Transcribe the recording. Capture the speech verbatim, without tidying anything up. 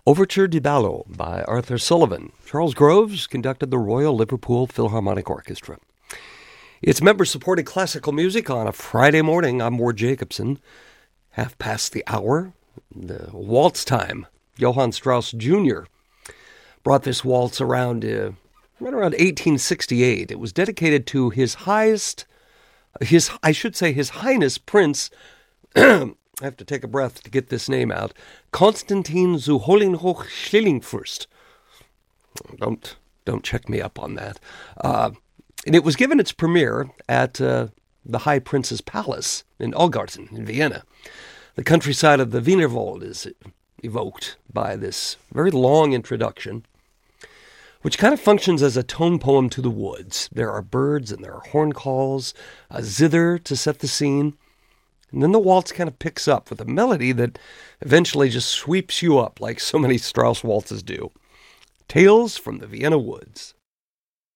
Overture di Ballo by Arthur Sullivan. Charles Groves conducted the Royal Liverpool Philharmonic Orchestra. It's member-supported classical music on a Friday morning. I'm Ward Jacobson. Half past the hour, the waltz time. Johann Strauss Junior brought this waltz around uh, right around eighteen sixty-eight. It was dedicated to his highest, his I should say his Highness Prince. I have to take a breath to get this name out. Konstantin zu Hohenlohe-Schellingfürst. Don't don't check me up on that. Uh, and it was given its premiere at uh, the High Prince's Palace in Augarten in Vienna. The countryside of the Wienerwald is evoked by this very long introduction, which kind of functions as a tone poem to the woods. There are birds and there are horn calls, a zither to set the scene. And then the waltz kind of picks up with a melody that eventually just sweeps you up like so many Strauss waltzes do. Tales from the Vienna Woods.